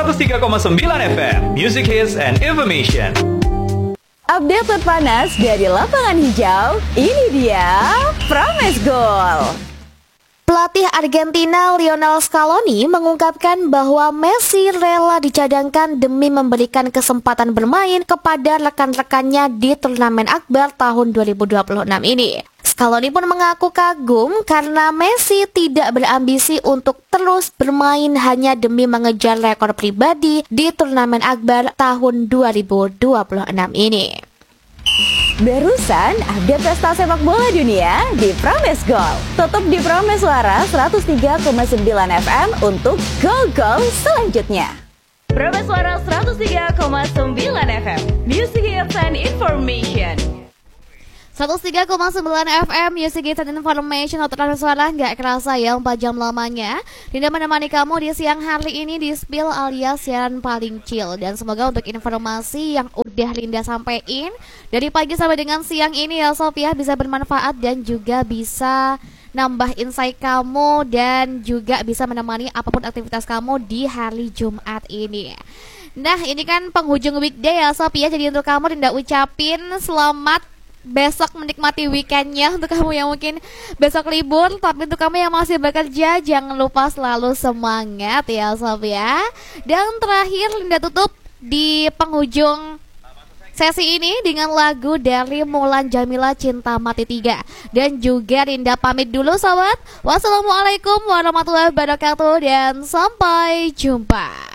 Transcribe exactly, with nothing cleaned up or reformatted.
seratus tiga koma sembilan F M, Music Hits and Information. Update terpanas dari lapangan hijau, ini dia Promes Goal. Pelatih Argentina Lionel Scaloni mengungkapkan bahwa Messi rela dicadangkan demi memberikan kesempatan bermain kepada rekan-rekannya di turnamen akbar tahun dua ribu dua puluh enam ini. Scaloni pun mengaku kagum karena Messi tidak berambisi untuk terus bermain hanya demi mengejar rekor pribadi di turnamen akbar tahun dua ribu dua puluh enam ini. Barusan update pesta sepak bola dunia di Promes Goal. Tutup di Promes Suara seratus tiga koma sembilan F M untuk gol-gol selanjutnya. Promes Suara seratus tiga koma sembilan F M, Music Hits and Information. seratus tiga koma sembilan F M Music Hits and Information. Untuk suara nggak kerasa ya empat jam lamanya Linda menemani kamu di siang hari ini di Spill alias siaran paling chill. Dan semoga untuk informasi yang udah Linda sampein dari pagi sampai dengan siang ini ya Sob ya, bisa bermanfaat dan juga bisa nambah insight kamu dan juga bisa menemani apapun aktivitas kamu di hari Jumat ini. Nah ini kan penghujung weekday ya Sob ya, jadi untuk kamu Linda ucapin selamat besok menikmati weekendnya. Untuk kamu yang mungkin besok libur, tapi untuk kamu yang masih bekerja, jangan lupa selalu semangat ya Sob ya. Dan terakhir Linda tutup di penghujung sesi ini dengan lagu dari Mulan Jamila, Cinta Mati tiga. Dan juga Linda pamit dulu sobat. Wassalamualaikum warahmatullahi wabarakatuh dan sampai jumpa.